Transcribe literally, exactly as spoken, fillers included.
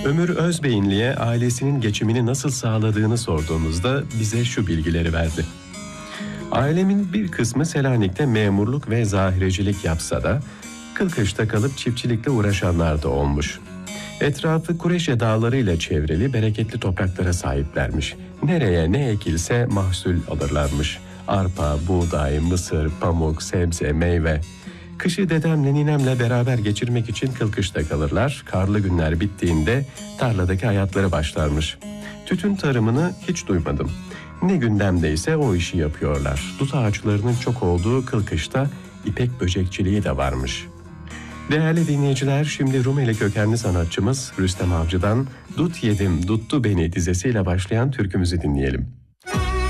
Ömür Özbeyinli'ye ailesinin geçimini nasıl sağladığını sorduğumuzda bize şu bilgileri verdi. Ailemin bir kısmı Selanik'te memurluk ve zahirecilik yapsa da Kılkış'ta kalıp çiftçilikle uğraşanlar da olmuş. Etrafı Kureşe dağlarıyla çevrili bereketli topraklara sahiplermiş. Nereye ne ekilse mahsul alırlarmış. Arpa, buğday, mısır, pamuk, sebze, meyve. Kışı dedemle ninemle beraber geçirmek için Kılkış'ta kalırlar. Karlı günler bittiğinde tarladaki hayatları başlarmış. Tütün tarımını hiç duymadım. Ne gündemdeyse o işi yapıyorlar. Dut ağaçlarının çok olduğu Kılkış'ta ipek böcekçiliği de varmış. Değerli dinleyiciler, şimdi Rumeli kökenli sanatçımız Rüstem Avcı'dan "Dut yedim, duttu beni" dizesiyle başlayan türkümüzü dinleyelim.